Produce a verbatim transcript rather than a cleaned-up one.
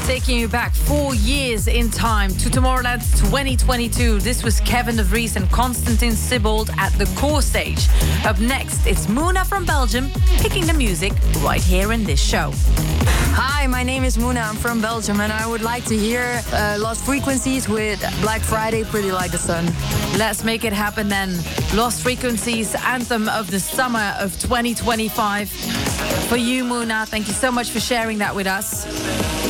Taking you back four years in time to Tomorrowland twenty twenty-two. This was Kevin de Vries and Constantin Sibold at the core stage. Up next, it's Muna from Belgium picking the music right here in this show. Hi, my name is Muna. I'm from Belgium, and I would like to hear uh, Lost Frequencies with Black Friday, Pretty Like the Sun. Let's make it happen then. Lost Frequencies, anthem of the summer of twenty twenty-five. For you, Muna, thank you so much for sharing that with us.